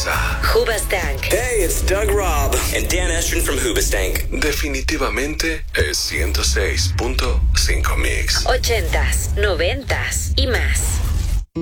casa. Hoobastank. Hey, it's Doug Robb and Dan Estrin from Hoobastank. Definitivamente es 106.5 Mix. 80s, 90s y más.